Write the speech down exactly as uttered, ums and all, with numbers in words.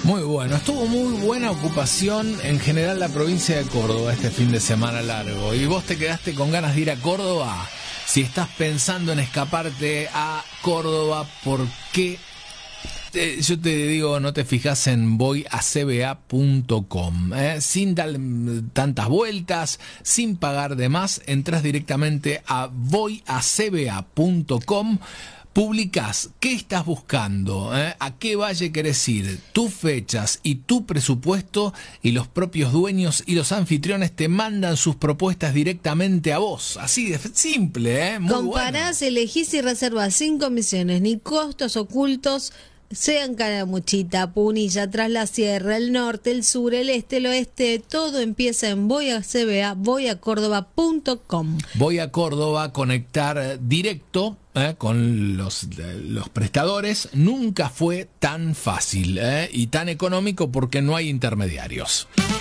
Muy bueno, estuvo muy buena ocupación en general la provincia de Córdoba este fin de semana largo. ¿Y vos te quedaste con ganas de ir a Córdoba? Si estás pensando en escaparte a Córdoba, ¿por qué? Eh, yo te digo, no te fijas en voy a c b a punto com, ¿eh? Sin dar tantas vueltas, sin pagar de más, entras directamente a voy a c b a punto com. Publicás qué estás buscando, ¿eh? A qué valle querés ir, tus fechas y tu presupuesto, y los propios dueños y los anfitriones te mandan sus propuestas directamente a vos. Así de simple, ¿eh? Muy Comparás, bueno. Elegís y reservás sin comisiones ni costos ocultos, sean Calamuchita, Punilla, Tras la Sierra, el norte, el sur, el este, el oeste. Todo empieza en voy a c b a, voy a córdoba punto com. Voy a Córdoba, conectar directo eh, con los, los prestadores. Nunca fue tan fácil eh, y tan económico porque no hay intermediarios.